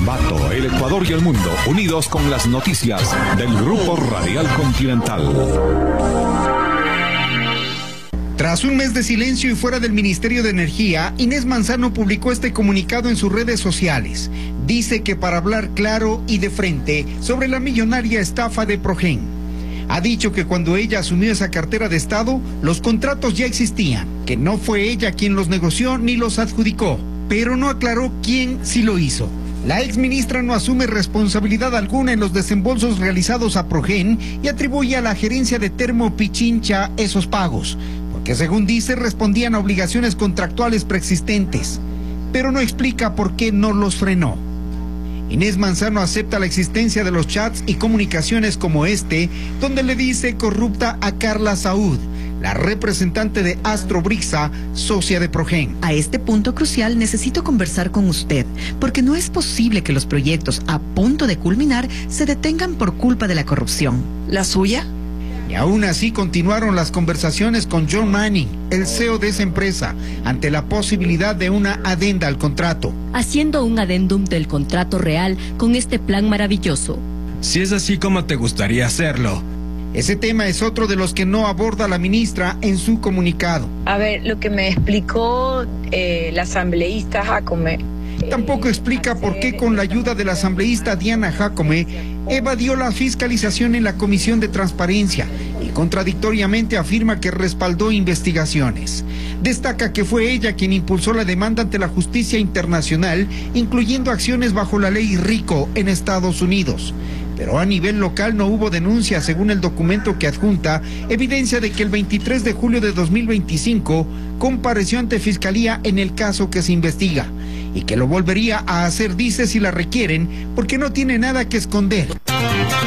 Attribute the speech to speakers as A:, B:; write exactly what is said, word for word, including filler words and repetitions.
A: Ambato, el Ecuador y el mundo, unidos con las noticias del Grupo Radial Continental.
B: Tras un mes de silencio y fuera del Ministerio de Energía, Inés Manzano publicó este comunicado en sus redes sociales. Dice que para hablar claro y de frente sobre la millonaria estafa de Progen. Ha dicho que cuando ella asumió esa cartera de Estado, los contratos ya existían, que no fue ella quien los negoció ni los adjudicó, pero no aclaró quién sí lo hizo. La exministra no asume responsabilidad alguna en los desembolsos realizados a Progen y atribuye a la gerencia de Termo Pichincha esos pagos, porque según dice respondían a obligaciones contractuales preexistentes, pero no explica por qué no los frenó. Inés Manzano acepta la existencia de los chats y comunicaciones como este, donde le dice corrupta a Carla Saúd, la representante de Astrobrixa, socia de Progen.
C: A este punto crucial necesito conversar con usted, porque no es posible que los proyectos a punto de culminar se detengan por culpa de la corrupción. ¿La suya?
B: Y aún así continuaron las conversaciones con John Manning, el C E O de esa empresa, ante la posibilidad de una adenda al contrato.
D: Haciendo un adendum del contrato real con este plan maravilloso.
E: Si es así como te gustaría hacerlo.
B: Ese tema es otro de los que no aborda la ministra en su comunicado.
F: A ver, lo que me explicó eh, la asambleísta Jacome.
B: Tampoco explica por qué con la ayuda de la asambleísta Diana Jacome evadió la fiscalización en la Comisión de Transparencia y contradictoriamente afirma que respaldó investigaciones. Destaca que fue ella quien impulsó la demanda ante la justicia internacional, incluyendo acciones bajo la ley RICO en Estados Unidos. Pero a nivel local no hubo denuncia, según el documento que adjunta, evidencia de que el veintitrés de julio de dos mil veinticinco compareció ante Fiscalía en el caso que se investiga, y que lo volvería a hacer, dice, si la requieren, porque no tiene nada que esconder.